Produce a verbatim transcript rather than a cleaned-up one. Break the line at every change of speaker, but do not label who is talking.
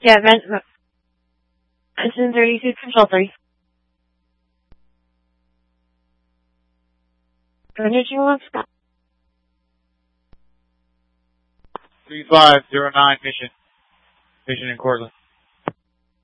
Yeah, Vent, Benson thirty-two, Control three. Energy one, Scott.
three five zero nine, mission. Mission in Cortland.